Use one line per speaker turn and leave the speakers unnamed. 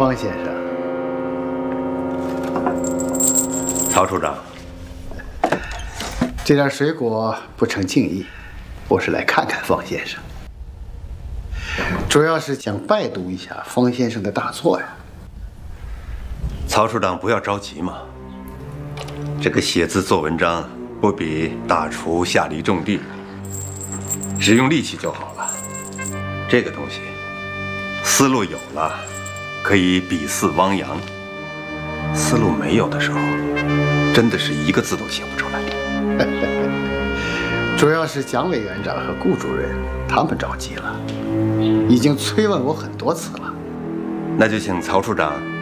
方先生，
曹处长，
这点水果不成敬意，我是来看看方先生，主要是想拜读一下方先生的大作呀。
曹处长不要着急嘛，这个写字做文章不比大厨下犁种地，只用力气就好了。这个东西，思路有了，可以比似汪洋；思路没有的时候，真的是一个字都写不出来。
主要是蒋委员长和顾主任他们着急了，已经催问我很多次了。
那就请曹处长